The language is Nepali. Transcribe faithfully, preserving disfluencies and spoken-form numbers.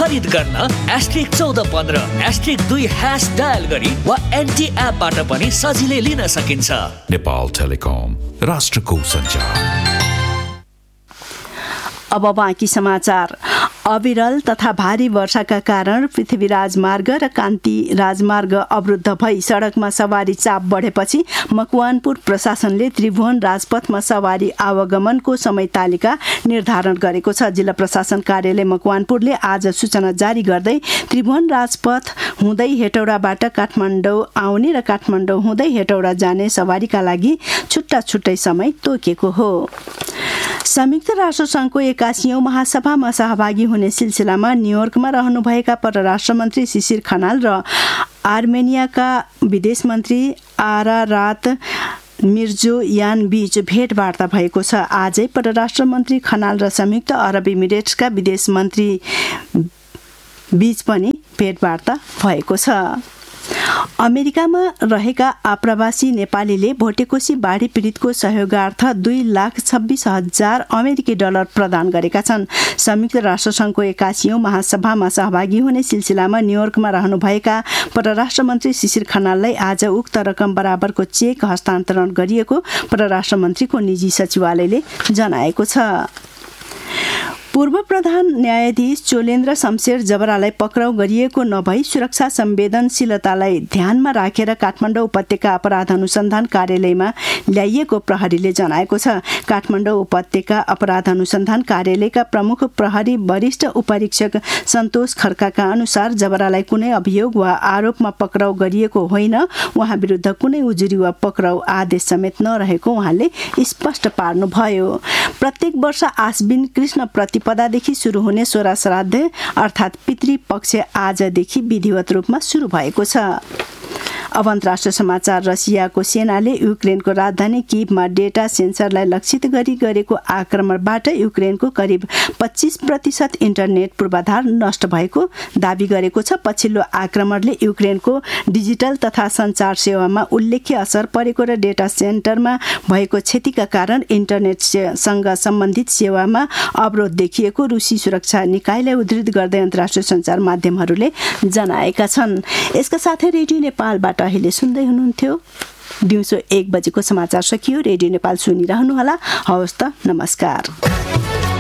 खरिद गर्न एस्ट्रिक चौध पन्ध्र एस्ट्रिक दुई ह्यास डायल गरी वा एनटी एपबाट पनि सजिलै लिन सकिन्छ। नेपाल टेलिकम, राष्ट्रको सञ्चार। अब बाँकी समाचार। अविरल तथा भारी वर्षाका कारण पृथ्वी राजमार्ग र कान्ति राजमार्ग अवरुद्ध भई सडकमा सवारी चाप बढेपछि मकवानपुर प्रशासनले त्रिभुवन राजपथमा सवारी आवागमनको समय तालिका निर्धारण गरेको छ। जिल्ला प्रशासन कार्यालय मकवानपुरले आज सूचना जारी गर्दै त्रिभुवन राजपथ हुँदै हेटौडाबाट काठमाडौँ आउने र काठमाडौँ हुँदै हेटौडा जाने सवारीका लागि छुट्टा छुट्टै समय तोकेको हो। संयुक्त राष्ट्र संघको एक्काइसौँ महासभामा सहभागी हुने सिलसिलामा न्युयोर्कमा रहनुभएका परराष्ट्र मन्त्री शिशिर खनाल र आर्मेनियाका विदेश मन्त्री आरारात मिर्जोयान बीच भेटवार्ता भएको छ। आजै परराष्ट्र मन्त्री खनाल र संयुक्त अरब इमिरेट्सका विदेश मन्त्री बीच पनि भेटवार्ता भएको छ। अमेरिकामा रहेका आप्रवासी नेपालीले भोटेकोशी बाढी पीडितको सहयोगार्थ दुई लाख छब्बिस हजार अमेरिकी डलर प्रदान गरेका छन्। संयुक्त राष्ट्र संघको एक्काइसौँ महासभामा सहभागी हुने सिलसिलामा न्युयोर्कमा रहनुभएका परराष्ट्र मन्त्री शिशिर खनाललाई आज उक्त रकम बराबरको चेक हस्तान्तरण गरिएको परराष्ट्र मन्त्रीको निजी सचिवालयले जनाएको छ। पूर्व प्रधान न्यायाधीश चोलेन्द्र शमशेर जबरालाई पक्राउ गरिएको नभई सुरक्षा संवेदनशीलतालाई ध्यानमा राखेर काठमाडौँ उपत्यका अपराध अनुसन्धान कार्यालयमा ल्याइएको प्रहरीले जनाएको छ। काठमाडौँ उपत्यका अपराध अनुसन्धान कार्यालयका प्रमुख प्रहरी वरिष्ठ उपरीक्षक सन्तोष खड्काका अनुसार जबरालाई कुनै अभियोग वा आरोपमा पक्राउ गरिएको होइन। उहाँ विरुद्ध कुनै उजुरी वा पक्राउ आदेश समेत नरहेको उहाँले स्पष्ट पार्नुभयो। प्रत्येक वर्ष आश्विन कृष्ण प्रतिपदादेखि सुरु हुने सोह्र श्राद्ध अर्थात् पितृपक्ष आजदेखि विधिवत रूपमा सुरु भएको छ। अब अन्तर्राष्ट्रिय समाचार। रसियाको सेनाले युक्रेनको राजधानी किभमा डेटा सेन्सरलाई लक्षित गरी गरेको आक्रमणबाट युक्रेनको करिब पच्चीस प्रतिशत इन्टरनेट पूर्वाधार नष्ट भएको दावी गरेको छ। पछिल्लो आक्रमणले युक्रेनको डिजिटल तथा सञ्चार सेवामा उल्लेख्य असर परेको र डेटा सेन्टरमा भएको क्षतिका कारण इन्टरनेटसँग सम्बन्धित सेवामा अवरोध देखिएको रुसी सुरक्षा निकायलाई उद्धृत गर्दै अन्तर्राष्ट्रिय सञ्चार माध्यमहरूले जनाएका छन्। यसका साथै रेडियो नेपालबाट अहिले सुन्दै हुनुहुन्थ्यो दिउँसो एक बजेको समाचार सकियो। रेडियो नेपाल सुनिरहनुहोला। हवस् त, नमस्कार।